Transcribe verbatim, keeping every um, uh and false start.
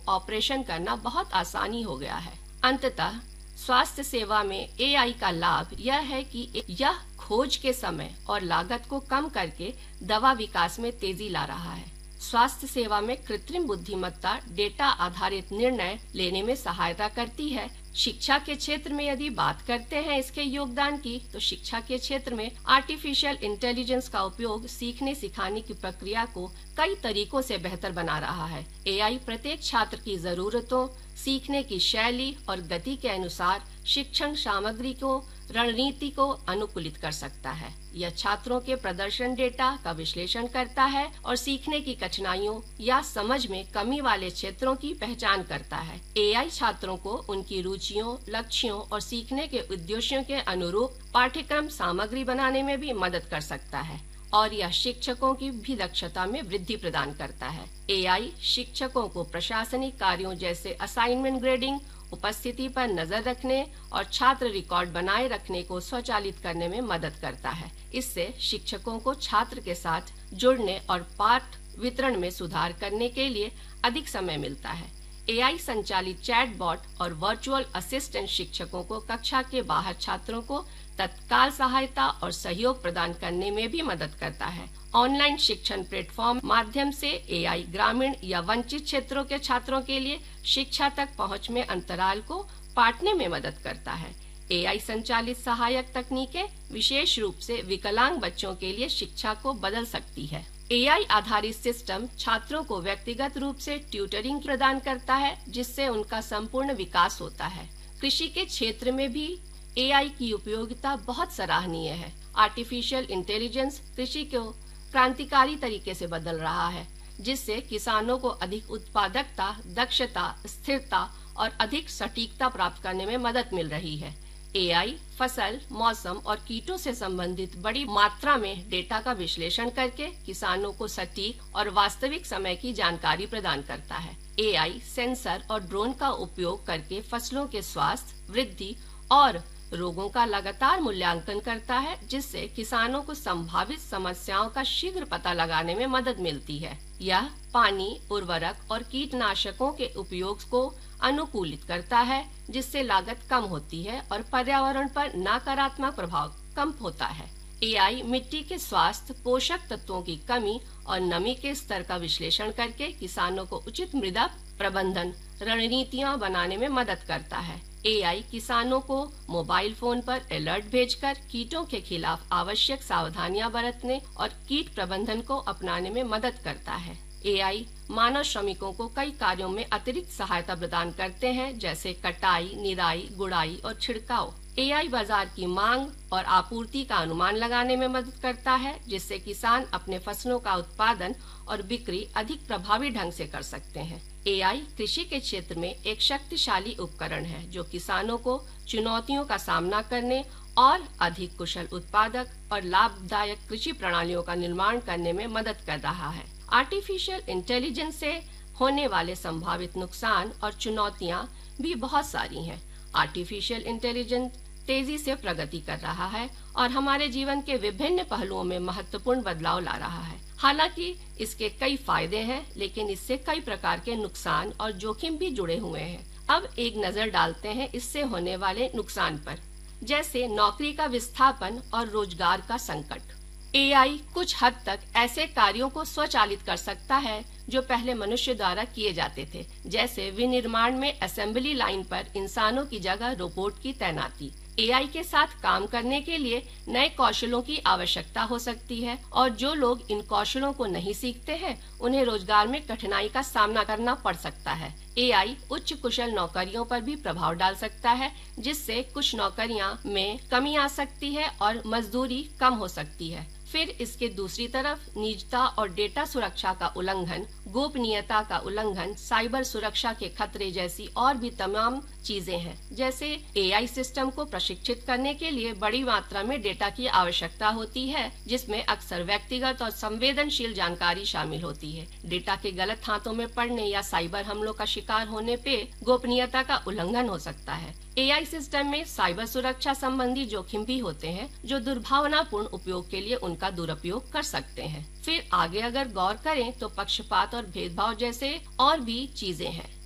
Operation करना बहुत आसानी हो गया है। अंततः स्वास्थ्य सेवा में ए आई का लाभ यह है कि यह खोज के समय और लागत को कम करके दवा विकास में तेजी ला रहा है। स्वास्थ्य सेवा में कृत्रिम बुद्धिमत्ता डेटा आधारित निर्णय लेने में सहायता करती है। शिक्षा के क्षेत्र में यदि बात करते हैं इसके योगदान की, तो शिक्षा के क्षेत्र में आर्टिफिशियल इंटेलिजेंस का उपयोग सीखने सिखाने की प्रक्रिया को कई तरीकों से बेहतर बना रहा है। ए आई प्रत्येक छात्र की जरूरतों, सीखने की शैली और गति के अनुसार शिक्षण सामग्री को रणनीति को अनुकूलित कर सकता है। यह छात्रों के प्रदर्शन डेटा का विश्लेषण करता है और सीखने की कठिनाइयों या समझ में कमी वाले क्षेत्रों की पहचान करता है। ए आई छात्रों को उनकी रुचियों, लक्ष्यों और सीखने के उद्देश्यों के अनुरूप पाठ्यक्रम सामग्री बनाने में भी मदद कर सकता है और यह शिक्षकों की भी दक्षता में वृद्धि प्रदान करता है। ए आई शिक्षकों को प्रशासनिक कार्यों जैसे असाइनमेंट ग्रेडिंग, उपस्थिति पर नजर रखने और छात्र रिकॉर्ड बनाए रखने को स्वचालित करने में मदद करता है। इससे शिक्षकों को छात्र के साथ जुड़ने और पाठ वितरण में सुधार करने के लिए अधिक समय मिलता है। ए आई संचालित चैटबॉट और वर्चुअल असिस्टेंट शिक्षकों को कक्षा के बाहर छात्रों को तत्काल सहायता और सहयोग प्रदान करने में भी मदद करता है। ऑनलाइन शिक्षण प्लेटफॉर्म माध्यम से ए आई ग्रामीण या वंचित क्षेत्रों के छात्रों के लिए शिक्षा तक पहुंच में अंतराल को पाटने में मदद करता है। ए आई संचालित सहायक तकनीकें विशेष रूप से विकलांग बच्चों के लिए शिक्षा को बदल सकती है। ए आई आधारित सिस्टम छात्रों को व्यक्तिगत रूप से ट्यूटरिंग प्रदान करता है, जिससे उनका संपूर्ण विकास होता है। कृषि के क्षेत्र में भी ए आई की उपयोगिता बहुत सराहनीय है। आर्टिफिशियल इंटेलिजेंस कृषि को क्रांतिकारी तरीके से बदल रहा है, जिससे किसानों को अधिक उत्पादकता, दक्षता, स्थिरता और अधिक सटीकता प्राप्त करने में मदद मिल रही है। ए आई फसल, मौसम और कीटों से संबंधित बड़ी मात्रा में डेटा का विश्लेषण करके किसानों को सटीक और वास्तविक समय की जानकारी प्रदान करता है। ए आई सेंसर और ड्रोन का उपयोग करके फसलों के स्वास्थ्य, वृद्धि और रोगों का लगातार मूल्यांकन करता है, जिससे किसानों को संभावित समस्याओं का शीघ्र पता लगाने में मदद मिलती है। यह पानी, उर्वरक और कीटनाशकों के उपयोग को अनुकूलित करता है, जिससे लागत कम होती है और पर्यावरण पर नकारात्मक प्रभाव कम होता है। ए आई मिट्टी के स्वास्थ्य, पोषक तत्वों की कमी और नमी के स्तर का विश्लेषण करके किसानों को उचित मृदा प्रबंधन रणनीतियां बनाने में मदद करता है। ए आई किसानों को मोबाइल फोन पर अलर्ट भेजकर कीटों के खिलाफ आवश्यक सावधानियां बरतने और कीट प्रबंधन को अपनाने में मदद करता है। ए आई मानव श्रमिकों को कई कार्यों में अतिरिक्त सहायता प्रदान करते हैं, जैसे कटाई, निराई, गुड़ाई और छिड़काव। ए आई बाजार की मांग और आपूर्ति का अनुमान लगाने में मदद करता है, जिससे किसान अपने फसलों का उत्पादन और बिक्री अधिक प्रभावी ढंग से कर सकते हैं। ए आई कृषि के क्षेत्र में एक शक्तिशाली उपकरण है, जो किसानों को चुनौतियों का सामना करने और अधिक कुशल उत्पादक और लाभदायक कृषि प्रणालियों का निर्माण करने में मदद कर रहा है। आर्टिफिशियल इंटेलिजेंस से होने वाले संभावित नुकसान और चुनौतियां भी बहुत सारी हैं। आर्टिफिशियल इंटेलिजेंस तेजी से प्रगति कर रहा है और हमारे जीवन के विभिन्न पहलुओं में महत्वपूर्ण बदलाव ला रहा है। हालांकि इसके कई फायदे हैं, लेकिन इससे कई प्रकार के नुकसान और जोखिम भी जुड़े हुए हैं। अब एक नजर डालते हैं इससे होने वाले नुकसान पर, जैसे नौकरी का विस्थापन और रोजगार का संकट। ए आई कुछ हद तक ऐसे कार्यों को स्वचालित कर सकता है जो पहले मनुष्य द्वारा किए जाते थे, जैसे विनिर्माण में असेंबली लाइन पर इंसानों की जगह रोबोट की तैनाती। ए आई के साथ काम करने के लिए नए कौशलों की आवश्यकता हो सकती है और जो लोग इन कौशलों को नहीं सीखते हैं उन्हें रोजगार में कठिनाई का सामना करना पड़ सकता है। ए आई उच्च कुशल नौकरियों पर भी प्रभाव डाल सकता है, जिससे कुछ नौकरियां में कमी आ सकती है और मजदूरी कम हो सकती है। फिर इसके दूसरी तरफ निजता और डेटा सुरक्षा का उल्लंघन, गोपनीयता का उल्लंघन, साइबर सुरक्षा के खतरे जैसी और भी तमाम चीजें हैं। जैसे ए आई सिस्टम को प्रशिक्षित करने के लिए बड़ी मात्रा में डेटा की आवश्यकता होती है, जिसमें अक्सर व्यक्तिगत और संवेदनशील जानकारी शामिल होती है। डेटा के गलत हाथों में पड़ने या साइबर हमलों का शिकार होने पे गोपनीयता का उल्लंघन हो सकता है। ए आई सिस्टम में साइबर सुरक्षा संबंधी जोखिम भी होते हैं, जो दुर्भावनापूर्ण उपयोग के लिए उनका दुरुपयोग कर सकते हैं। फिर आगे अगर गौर करें तो पक्षपात और भेदभाव जैसे और भी चीजें हैं।